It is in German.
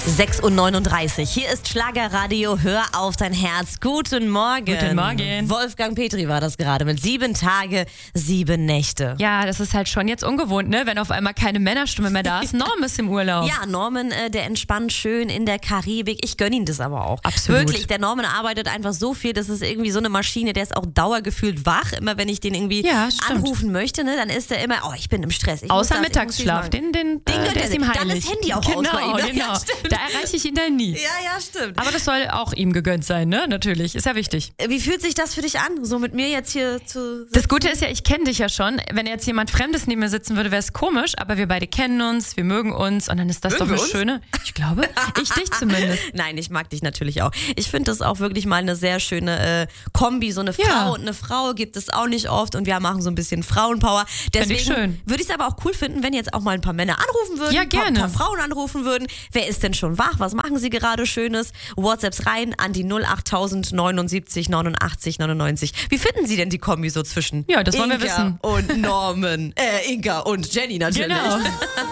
6:39 Uhr. Hier ist Schlagerradio. Hör auf dein Herz. Guten Morgen. Guten Morgen. Wolfgang Petri war das gerade mit 7 Tage, 7 Nächte. Ja, das ist halt schon jetzt ungewohnt, ne? Wenn auf einmal keine Männerstimme mehr da ist. Norm ist im Urlaub. Ja, Norman, der entspannt schön in der Karibik. Ich gönne ihn das aber auch. Absolut. Wirklich, der Norman arbeitet einfach so viel. Das ist irgendwie so eine Maschine. Der ist auch dauergefühlt wach. Immer wenn ich den irgendwie anrufen möchte, ne, dann ist er immer, ich bin im Stress. Außer Mittagsschlaf. Der ist ihm heilig. Dann ist Handy auch aus bei ihm. Genau. Ja, da erreiche ich ihn dann nie. Ja, stimmt. Aber das soll auch ihm gegönnt sein, ne? Natürlich. Ist ja wichtig. Wie fühlt sich das für dich an, so mit mir jetzt hier zu sitzen? Das Gute ist ja, ich kenne dich ja schon. Wenn jetzt jemand Fremdes neben mir sitzen würde, wäre es komisch. Aber wir beide kennen uns, wir mögen uns. Und dann ist das doch das Schöne. Ich glaube, ich dich zumindest. Nein, ich mag dich natürlich auch. Ich finde das auch wirklich mal eine sehr schöne Kombi. So eine Frau und eine Frau gibt es auch nicht oft. Und wir machen so ein bisschen Frauenpower. Deswegen würde ich es aber auch cool finden, wenn jetzt auch mal ein paar Männer anrufen würden. Ja, gerne. Ein paar Frauen anrufen würden. Wer ist denn schon wach? Was machen sie gerade Schönes? WhatsApps rein an die 08000 79 89 99. Wie finden Sie denn die Kombi so zwischen das wollen wir Inga wissen. und Norman? Inga und Jenny natürlich. Genau.